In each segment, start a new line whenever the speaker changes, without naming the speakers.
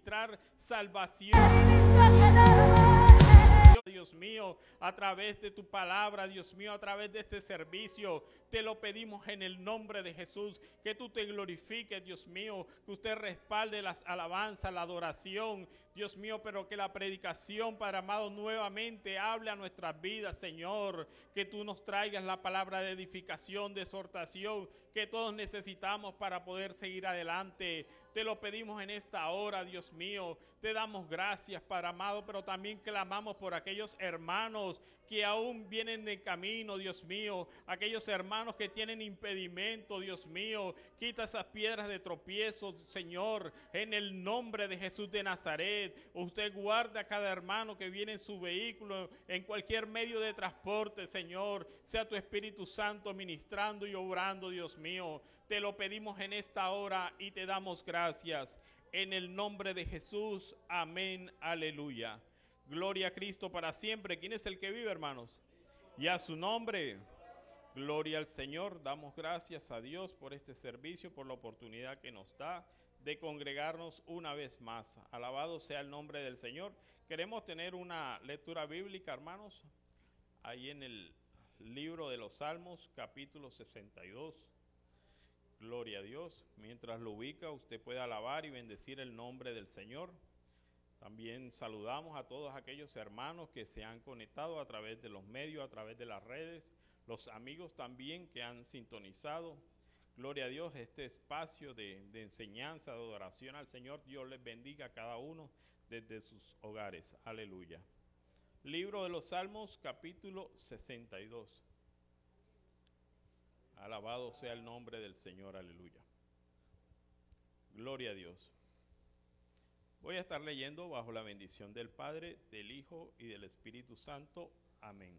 ministrar salvación. Dios mío, a través de tu palabra, Dios mío, a través de este servicio, te lo pedimos en el nombre de Jesús, que tú te glorifiques, Dios mío, que usted respalde las alabanzas, la adoración, Dios mío, pero que la predicación, Padre amado, nuevamente hable a nuestras vidas, Señor, que tú nos traigas la palabra de edificación, de exhortación, que todos necesitamos para poder seguir adelante. Te lo pedimos en esta hora, Dios mío. Te damos gracias, Padre amado, pero también clamamos por aquellos hermanos que aún vienen de camino, Dios mío. Aquellos hermanos que tienen impedimento, Dios mío. Quita esas piedras de tropiezo, Señor, en el nombre de Jesús de Nazaret. Usted guarda a cada hermano que viene en su vehículo, en cualquier medio de transporte, Señor. Sea tu Espíritu Santo ministrando y obrando, Dios mío. Te lo pedimos en esta hora y te damos gracias. En el nombre de Jesús, amén, aleluya. Gloria a Cristo para siempre. ¿Quién es el que vive, hermanos? Y a su nombre. Gloria al Señor. Damos gracias a Dios por este servicio, por la oportunidad que nos da de congregarnos una vez más. Alabado sea el nombre del Señor. Queremos tener una lectura bíblica, hermanos, ahí en el libro de los Salmos, capítulo 62. Gloria a Dios. Mientras lo ubica, usted puede alabar y bendecir el nombre del Señor. También saludamos a todos aquellos hermanos que se han conectado a través de los medios, a través de las redes, los amigos también que han sintonizado. Gloria a Dios, este espacio de enseñanza, de adoración al Señor. Dios les bendiga a cada uno desde sus hogares. Aleluya. Libro de los Salmos, capítulo 62. Alabado sea el nombre del Señor, aleluya. Gloria a Dios. Voy a estar leyendo bajo la bendición del Padre, del Hijo y del Espíritu Santo. Amén.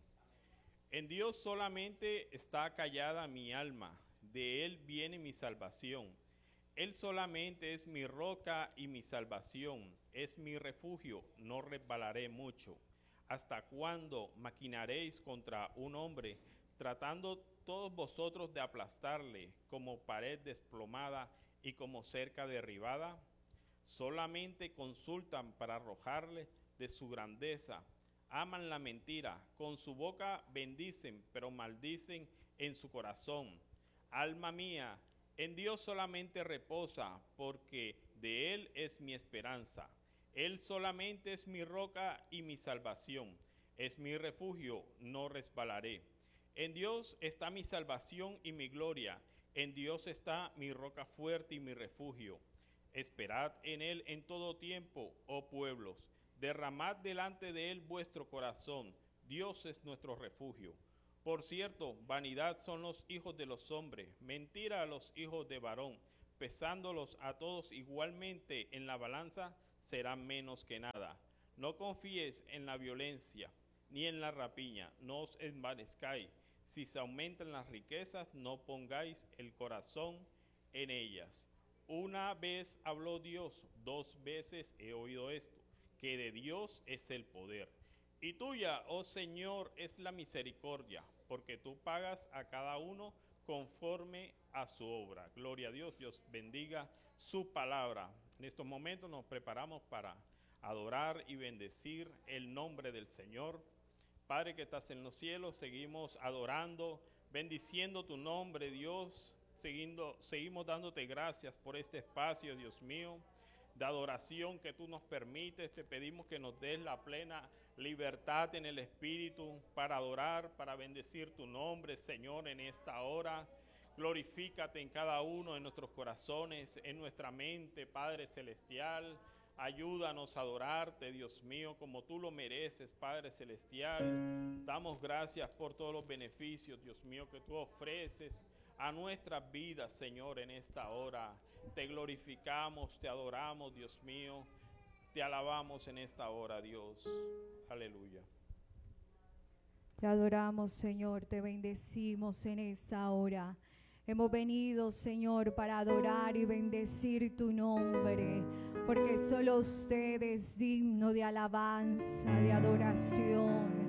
En Dios solamente está callada mi alma, de Él viene mi salvación. Él solamente es mi roca y mi salvación, es mi refugio, no resbalaré mucho. ¿Hasta cuándo maquinaréis contra un hombre, tratando todos vosotros de aplastarle como pared desplomada y como cerca derribada? Solamente consultan para arrojarle de su grandeza. Aman la mentira, con su boca bendicen, pero maldicen en su corazón. Alma mía, en Dios solamente reposa, porque de Él es mi esperanza. Él solamente es mi roca y mi salvación, es mi refugio, no resbalaré. En Dios está mi salvación y mi gloria, en Dios está mi roca fuerte y mi refugio. Esperad en Él en todo tiempo, oh pueblos, derramad delante de Él vuestro corazón, Dios es nuestro refugio. Por cierto, vanidad son los hijos de los hombres, mentira a los hijos de varón, pesándolos a todos igualmente en la balanza, serán menos que nada. No confíes en la violencia, ni en la rapiña, no os envanezcáis. Si se aumentan las riquezas, no pongáis el corazón en ellas. Una vez habló Dios, 2 veces he oído esto, que de Dios es el poder. Y tuya, oh Señor, es la misericordia, porque tú pagas a cada uno conforme a su obra. Gloria a Dios, Dios bendiga su palabra. En estos momentos nos preparamos para adorar y bendecir el nombre del Señor. Padre que estás en los cielos, seguimos adorando, bendiciendo tu nombre, Dios. Seguimos dándote gracias por este espacio, Dios mío, de adoración que tú nos permites. Te pedimos que nos des la plena libertad en el Espíritu para adorar, para bendecir tu nombre, Señor, en esta hora. Glorifícate en cada uno de nuestros corazones, en nuestra mente, Padre Celestial. Ayúdanos a adorarte, Dios mío, como tú lo mereces, Padre Celestial. Damos gracias por todos los beneficios, Dios mío, que tú ofreces a nuestras vidas, Señor, en esta hora. Te glorificamos, te adoramos, Dios mío. Te alabamos en esta hora, Dios. Aleluya.
Te adoramos, Señor, te bendecimos en esta hora. Hemos venido, Señor, para adorar y bendecir tu nombre, porque solo usted es digno de alabanza, de adoración.